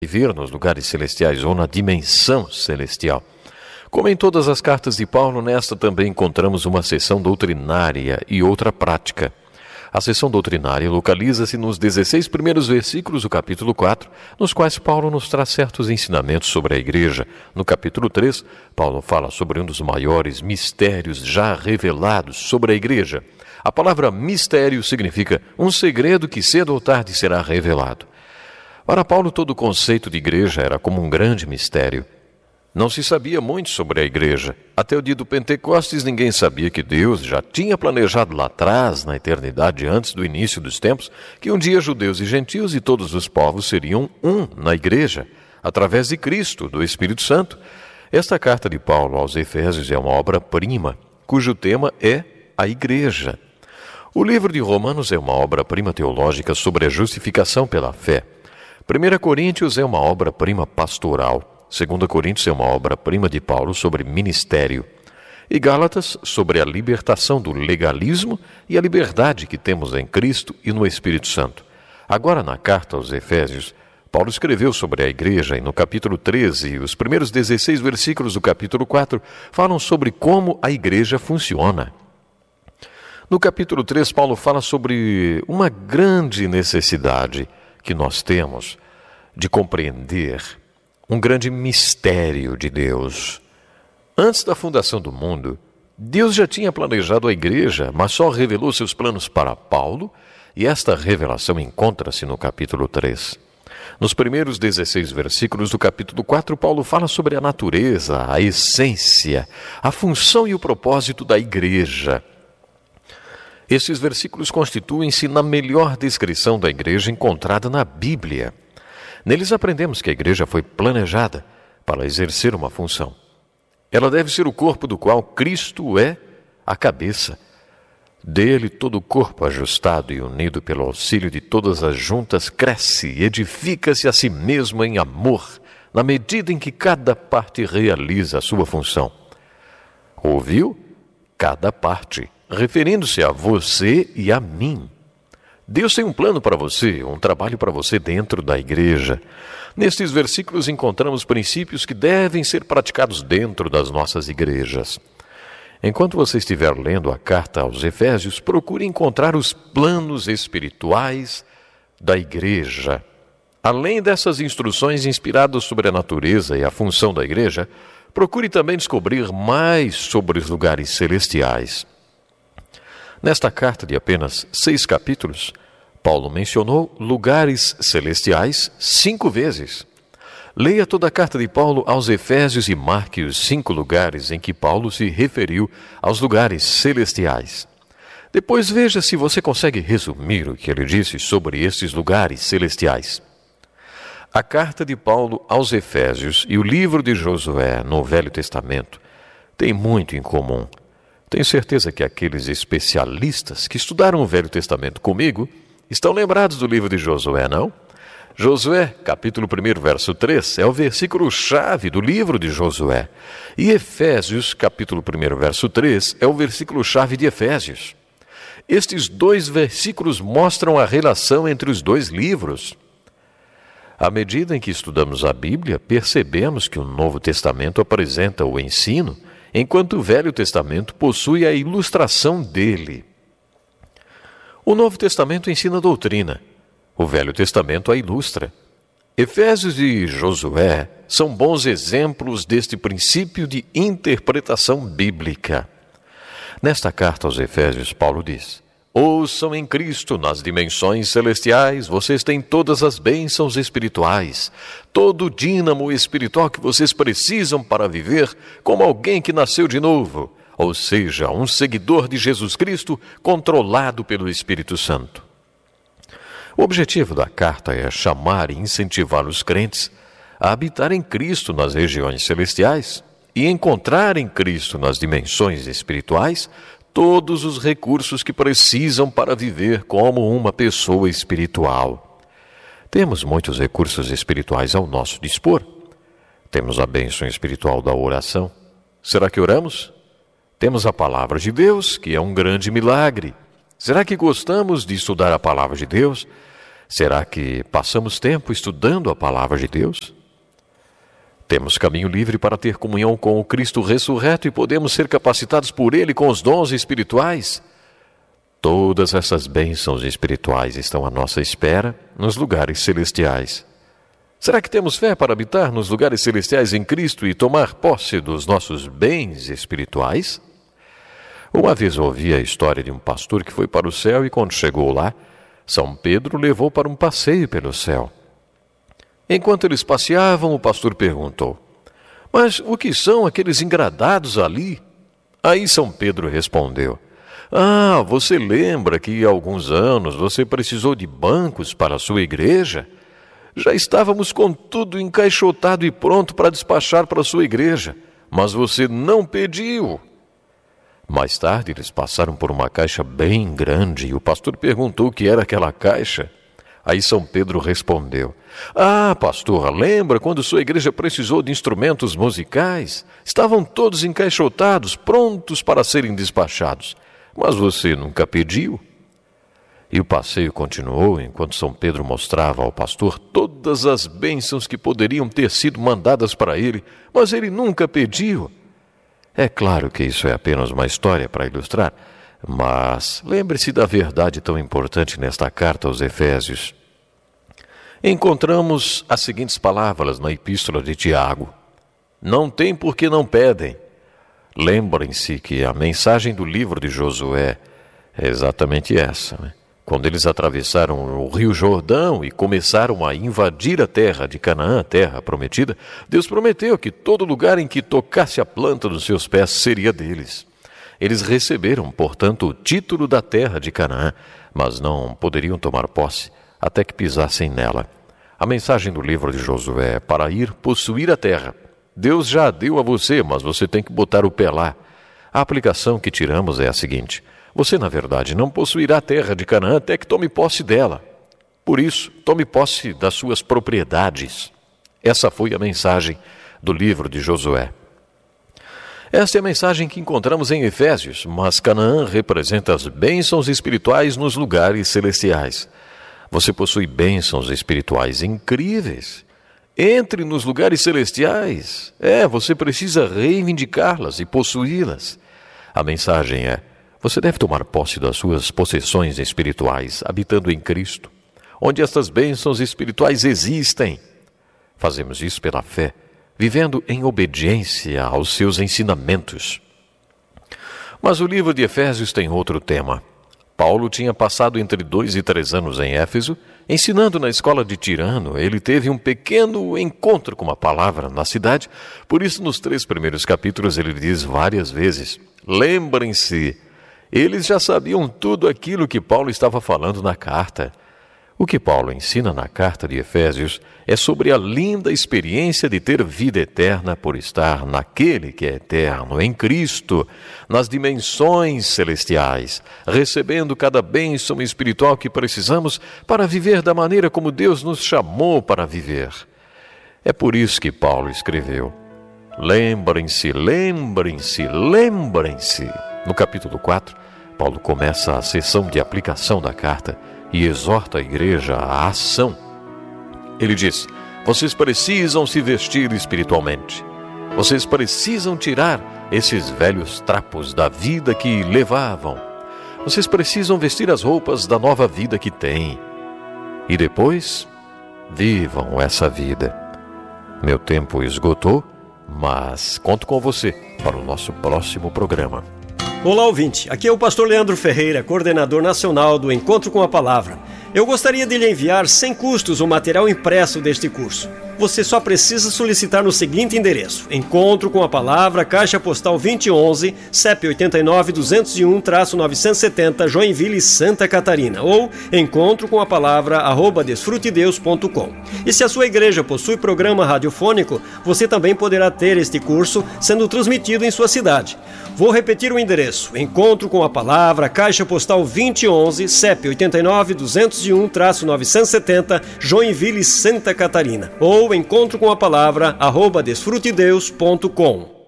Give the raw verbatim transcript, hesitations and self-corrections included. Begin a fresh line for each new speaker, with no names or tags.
viver nos lugares celestiais ou na dimensão celestial. Como em todas as cartas de Paulo, nesta também encontramos uma seção doutrinária e outra prática. A seção doutrinária localiza-se nos dezesseis primeiros versículos do capítulo quatro, nos quais Paulo nos traz certos ensinamentos sobre a igreja. No capítulo três, Paulo fala sobre um dos maiores mistérios já revelados sobre a igreja. A palavra mistério significa um segredo que cedo ou tarde será revelado. Para Paulo, todo o conceito de igreja era como um grande mistério. Não se sabia muito sobre a igreja. Até o dia do Pentecostes, ninguém sabia que Deus já tinha planejado lá atrás, na eternidade, antes do início dos tempos, que um dia judeus e gentios e todos os povos seriam um na igreja, através de Cristo, do Espírito Santo. Esta carta de Paulo aos Efésios é uma obra-prima, cujo tema é a igreja. O livro de Romanos é uma obra-prima teológica sobre a justificação pela fé. primeira Coríntios é uma obra-prima pastoral. segunda Coríntios é uma obra-prima de Paulo sobre ministério. E Gálatas sobre a libertação do legalismo e a liberdade que temos em Cristo e no Espírito Santo. Agora, na carta aos Efésios, Paulo escreveu sobre a igreja e no capítulo treze, os primeiros dezesseis versículos do capítulo quatro falam sobre como a igreja funciona. No capítulo três, Paulo fala sobre uma grande necessidade que nós temos de compreender um grande mistério de Deus. Antes da fundação do mundo, Deus já tinha planejado a igreja, mas só revelou seus planos para Paulo, e esta revelação encontra-se no capítulo três. Nos primeiros dezesseis versículos do capítulo quatro, Paulo fala sobre a natureza, a essência, a função e o propósito da igreja. Estes versículos constituem-se na melhor descrição da igreja encontrada na Bíblia. Neles aprendemos que a igreja foi planejada para exercer uma função. Ela deve ser o corpo do qual Cristo é a cabeça. Dele todo o corpo ajustado e unido pelo auxílio de todas as juntas cresce e edifica-se a si mesmo em amor, na medida em que cada parte realiza a sua função. Ouviu? Cada parte, referindo-se a você e a mim. Deus tem um plano para você, um trabalho para você dentro da igreja. Nestes versículos encontramos princípios que devem ser praticados dentro das nossas igrejas. Enquanto você estiver lendo a carta aos Efésios, procure encontrar os planos espirituais da igreja. Além dessas instruções inspiradas sobre a natureza e a função da igreja, procure também descobrir mais sobre os lugares celestiais. Nesta carta de apenas seis capítulos, Paulo mencionou lugares celestiais cinco vezes. Leia toda a carta de Paulo aos Efésios e marque os cinco lugares em que Paulo se referiu aos lugares celestiais. Depois veja se você consegue resumir o que ele disse sobre estes lugares celestiais. A carta de Paulo aos Efésios e o livro de Josué no Velho Testamento têm muito em comum. Tenho certeza que aqueles especialistas que estudaram o Velho Testamento comigo estão lembrados do livro de Josué, não? Josué, capítulo um, verso três, é o versículo-chave do livro de Josué. E Efésios, capítulo um, verso três, é o versículo-chave de Efésios. Estes dois versículos mostram a relação entre os dois livros. À medida em que estudamos a Bíblia, percebemos que o Novo Testamento apresenta o ensino, enquanto o Velho Testamento possui a ilustração dele. O Novo Testamento ensina a doutrina, o Velho Testamento a ilustra. Efésios e Josué são bons exemplos deste princípio de interpretação bíblica. Nesta carta aos Efésios, Paulo diz: ouçam em Cristo, nas dimensões celestiais, vocês têm todas as bênçãos espirituais, todo o dínamo espiritual que vocês precisam para viver como alguém que nasceu de novo, ou seja, um seguidor de Jesus Cristo controlado pelo Espírito Santo. O objetivo da carta é chamar e incentivar os crentes a habitar em Cristo nas regiões celestiais e encontrar em Cristo nas dimensões espirituais todos os recursos que precisam para viver como uma pessoa espiritual. Temos muitos recursos espirituais ao nosso dispor. Temos a bênção espiritual da oração. Será que oramos? Temos a palavra de Deus, que é um grande milagre. Será que gostamos de estudar a palavra de Deus? Será que passamos tempo estudando a palavra de Deus? Temos caminho livre para ter comunhão com o Cristo ressurreto e podemos ser capacitados por Ele com os dons espirituais? Todas essas bênçãos espirituais estão à nossa espera nos lugares celestiais. Será que temos fé para habitar nos lugares celestiais em Cristo e tomar posse dos nossos bens espirituais? Uma vez ouvi a história de um pastor que foi para o céu e quando chegou lá, São Pedro levou para um passeio pelo céu. Enquanto eles passeavam, o pastor perguntou: "Mas o que são aqueles engradados ali?" Aí São Pedro respondeu: "Ah, você lembra que há alguns anos você precisou de bancos para a sua igreja? Já estávamos com tudo encaixotado e pronto para despachar para a sua igreja, mas você não pediu." Mais tarde, eles passaram por uma caixa bem grande e o pastor perguntou o que era aquela caixa. Aí São Pedro respondeu: "Ah, pastor, lembra quando sua igreja precisou de instrumentos musicais? Estavam todos encaixotados, prontos para serem despachados, mas você nunca pediu." E o passeio continuou enquanto São Pedro mostrava ao pastor todas as bênçãos que poderiam ter sido mandadas para ele, mas ele nunca pediu. É claro que isso é apenas uma história para ilustrar, mas lembre-se da verdade tão importante nesta carta aos Efésios. Encontramos as seguintes palavras na Epístola de Tiago: "Não tem porque não pedem." Lembrem-se que a mensagem do livro de Josué é exatamente essa, né? Quando eles atravessaram o rio Jordão e começaram a invadir a terra de Canaã, a terra prometida, Deus prometeu que todo lugar em que tocasse a planta dos seus pés seria deles. Eles receberam, portanto, o título da terra de Canaã, mas não poderiam tomar posse até que pisassem nela. A mensagem do livro de Josué é para ir possuir a terra. Deus já a deu a você, mas você tem que botar o pé lá. A aplicação que tiramos é a seguinte: você, na verdade, não possuirá a terra de Canaã até que tome posse dela. Por isso, tome posse das suas propriedades. Essa foi a mensagem do livro de Josué. Esta é a mensagem que encontramos em Efésios, mas Canaã representa as bênçãos espirituais nos lugares celestiais. Você possui bênçãos espirituais incríveis. Entre nos lugares celestiais. É, você precisa reivindicá-las e possuí-las. A mensagem é: você deve tomar posse das suas possessões espirituais, habitando em Cristo, onde estas bênçãos espirituais existem. Fazemos isso pela fé, vivendo em obediência aos seus ensinamentos. Mas o livro de Efésios tem outro tema. Paulo tinha passado entre dois e três anos em Éfeso, ensinando na escola de Tirano. Ele teve um pequeno encontro com uma palavra na cidade, por isso nos três primeiros capítulos ele diz várias vezes: lembrem-se. Eles já sabiam tudo aquilo que Paulo estava falando na carta. O que Paulo ensina na carta de Efésios é sobre a linda experiência de ter vida eterna por estar naquele que é eterno, em Cristo, nas dimensões celestiais, recebendo cada bênção espiritual que precisamos para viver da maneira como Deus nos chamou para viver. É por isso que Paulo escreveu: lembrem-se, lembrem-se, lembrem-se. No capítulo quatro, Paulo começa a sessão de aplicação da carta e exorta a igreja à ação. Ele diz: vocês precisam se vestir espiritualmente. Vocês precisam tirar esses velhos trapos da vida que levavam. Vocês precisam vestir as roupas da nova vida que têm. E depois, vivam essa vida. Meu tempo esgotou, mas conto com você para o nosso próximo programa.
Olá, ouvinte. Aqui é o pastor Leandro Ferreira, coordenador nacional do Encontro com a Palavra. Eu gostaria de lhe enviar sem custos o material impresso deste curso. Você só precisa solicitar no seguinte endereço: Encontro com a Palavra, Caixa Postal vinte e onze, C E P oito nove, duzentos e um, novecentos e setenta, Joinville, Santa Catarina, ou encontro com a palavra arroba desfrutedeus ponto com. E se a sua igreja possui programa radiofônico, você também poderá ter este curso sendo transmitido em sua cidade. Vou repetir o endereço: Encontro com a Palavra, Caixa Postal vinte e onze, C E P oito nove, duzentos e um, novecentos e setenta, Joinville, Santa Catarina, ou encontro com a palavra arroba desfrutedeus ponto com.